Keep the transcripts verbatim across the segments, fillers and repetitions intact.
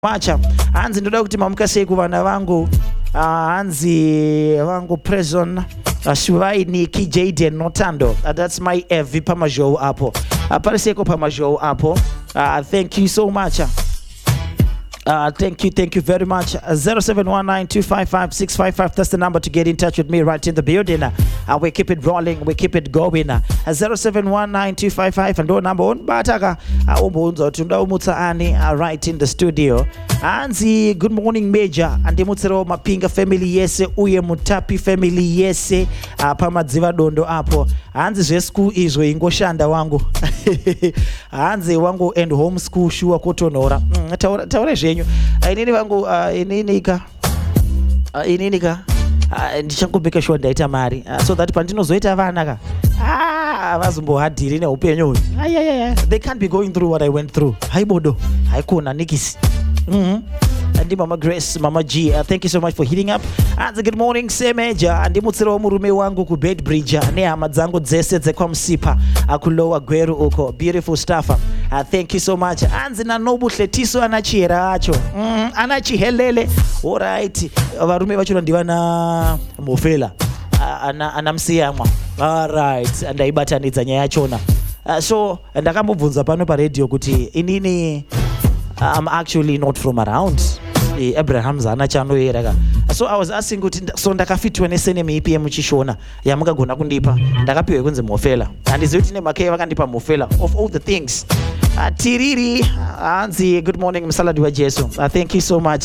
Macha hanzi ndoda kuti mamukasei kuvana vangu uh, hanzi vangu Prison uh, Shuvaini Kijaden Notando uh, that's my F pamazhou apo apariseko pamazhou apo uh, thank you so much Uh, thank you, thank you very much. Uh, zero seven one nine two five five six five five. That's the number to get in touch with me right in the building. Uh, we keep it rolling, we keep it going. Uh, zero seven one nine two five five and door number one. Bataka, uh, right in the studio. Anzi, good morning, Major. And the Mutsero Mapinga family, yes, Uye Mutapi family, yes, uh, Pamadziva Dondo Apo. Anzi, Jesku is Ingo Shanda Wangu. Anzi, Wangu and homeschool Shua Kotonora. Taure inini wangu uh, ininika uh, ininika uh, ndichangobeka sure ndaita mari uh, so that pandinozoita vana ka ah vazombohadhiri neupenyu ayayaya they can't be going through what I went through haibodo haikona nikisi mhm and Mama Grace, Mama G, uh, thank you so much for hitting up. And good morning, Semeja. And mutsiro murume wangu ku bed bridge. Ne amadzango dzese dzekwamsipa akulowa gweru uko. Beautiful stuff. Uh, thank you so much. And na nobuhle tiso anachira acho. Mm, anachihelele. All right. Varume vacho ndivana mofela. Uh, ana anamsiyamwa. All right. And aibatanidza nyaya yachona. Uh, so ndakamubvunza pano pa radio kuti inini I'm actually not from around. Abraham zana chano yeraka. So I was asking kuti so ndakafitwa nesene mipi yemuchishona yamukagona kundipa ndakapiwe kunze mofela and is it ne make vakandipa mofela of all the things. Uh, tiriri anzi good morning msaladi wa Jesu. Uh, thank you so much.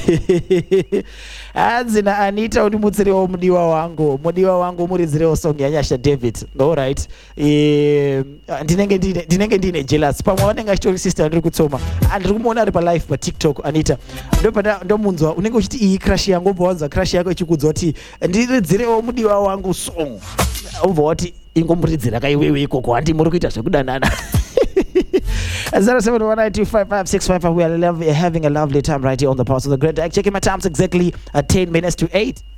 Anzi na Anita uri mutsirewo mudiwa wangu mudiwa wangu muridzirewo song ya Nyasha David. All right. Eh ndinenge ndine ndinenge ndine jealous pamwe vanenge chitori sister ndiri kutsoma andiri kumuona ari pa live pa TikTok Anita ndo pada ndo munzwa unenge uchiti iyi crush yangu bwanza crush yako ichikudzwa kuti ndiridzirewo mudiwa wangu song ubva wati ingomuridzira kaiwewe ikoko handi muri kuita zvekudanana. zero seven one nine two five five six five five. We are love, having a lovely time right here on the Pulse of the Great. Checking my times exactly at ten minutes to eight.